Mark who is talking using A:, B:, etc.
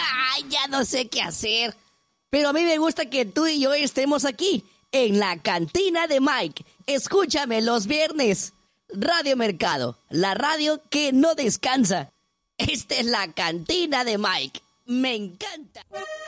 A: Ay, ya no sé qué hacer. Pero a mí me gusta que tú y yo estemos aquí, en la cantina de Mike. Escúchame los viernes. Radio Mercado, la radio que no descansa. Esta es la cantina de Mike. Me encanta.